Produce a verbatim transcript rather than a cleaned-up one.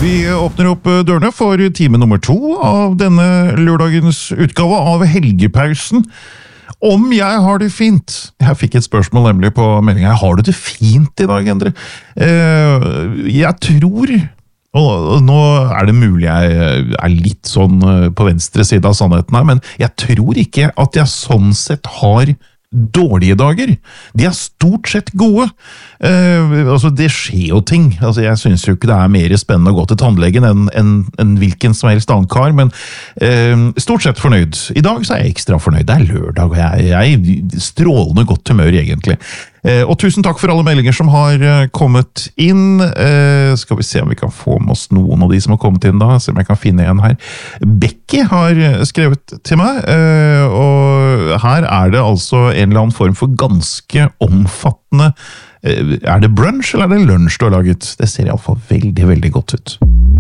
Vi åpner opp dørene for time nummer to av denne lørdagens utgave av Helgepausen. Om jeg har det fint. Jeg fikk et spørsmål nemlig på meldingen. Har du det fint i dag, Endre? Jeg tror, og nå er det mulig jeg er litt sånn på venstre side av sannheten her, men jeg tror ikke at jeg sånn sett har dårlige dager. De er stort sett gode. Eh, altså det skjer jo ting. Altså jeg synes jo ikke det er mer spennende å gå til tannlegen enn en, en hvilken som helst annen kar, men eh, stort sett fornøyd. I dag så er jeg ekstra fornøyd. Det er lørdag, og jeg, jeg er strålende godt humør egentlig. Eh, og tusen takk for alle meldinger som har kommet inn. Eh, skal vi se om vi kan få med oss noen av de som har kommet inn da. Se om jeg kan finne en her. Becky har skrevet til meg, eh, og her er det altså en eller annen form for ganske omfattende. Er det brunch eller er det lunsj du har laget? Det ser i alle fall veldig, veldig godt ut.